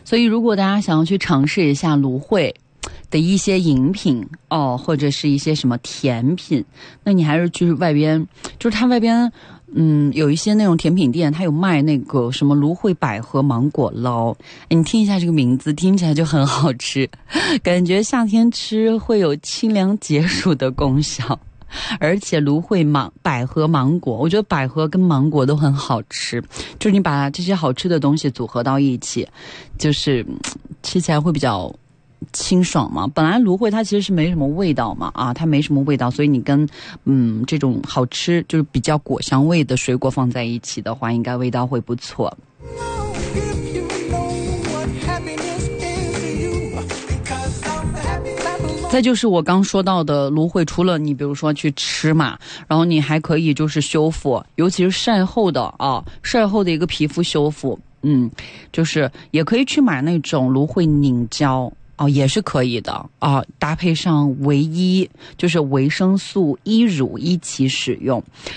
所以如果大家想要去尝试一下芦荟的一些饮品或者是一些什么甜品，那你还是去外边，就是它外边有一些那种甜品店，它有卖那个什么芦荟百合芒果捞，你听一下这个名字，听起来就很好吃，感觉夏天吃会有清凉解暑的功效。而且芦荟百合芒果，我觉得百合跟芒果都很好吃，就是你把这些好吃的东西组合到一起，就是吃起来会比较清爽嘛。本来芦荟它其实是没什么味道嘛，它没什么味道，所以你跟这种好吃就是比较果香味的水果放在一起的话，应该味道会不错。再就是我刚说到的芦荟，除了你比如说去吃嘛，然后你还可以就是修复，尤其是晒后的一个皮肤修复，就是也可以去买那种芦荟凝胶也是可以的搭配上维 E 就是维生素 E 乳一起使用。